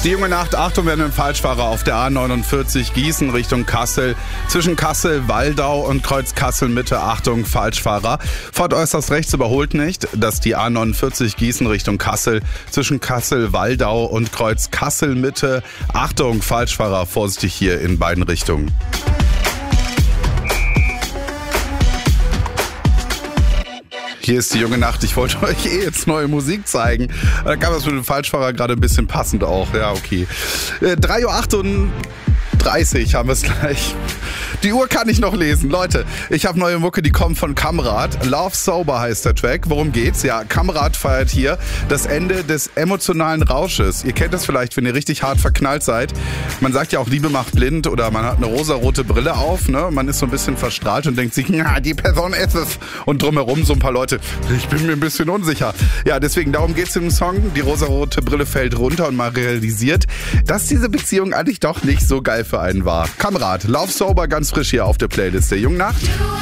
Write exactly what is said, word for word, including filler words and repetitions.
Die junge Nacht, Achtung, wir haben einen Falschfahrer auf der A neunundvierzig Gießen Richtung Kassel. Zwischen Kassel, Waldau und Kreuz Kassel Mitte, Achtung, Falschfahrer. Fahrt äußerst rechts, überholt nicht. Das ist die A neunundvierzig Gießen Richtung Kassel. Zwischen Kassel, Waldau und Kreuz Kassel Mitte, Achtung, Falschfahrer, vorsichtig hier in beiden Richtungen. Hier ist die junge Nacht. Ich wollte euch eh jetzt neue Musik zeigen. Da kam das mit dem Falschfahrer gerade ein bisschen passend auch. Ja, okay. Äh, drei Uhr achtunddreißig haben wir es gleich. Die Uhr kann ich noch lesen. Leute, ich habe neue Mucke, die kommt von Kamrat. Love Sober heißt der Track. Worum geht's? Ja, Kamrat feiert hier das Ende des emotionalen Rausches. Ihr kennt das vielleicht, wenn ihr richtig hart verknallt seid. Man sagt ja auch, Liebe macht blind oder man hat eine rosarote Brille auf. Ne? Man ist so ein bisschen verstrahlt und denkt sich, na, die Person ist es. Und drumherum so ein paar Leute, ich bin mir ein bisschen unsicher. Ja, deswegen, darum geht's im Song. Die rosarote Brille fällt runter und man realisiert, dass diese Beziehung eigentlich doch nicht so geil für einen war. Kamrat, Love Sober, ganz frisch hier auf der Playlist der jungen Nacht.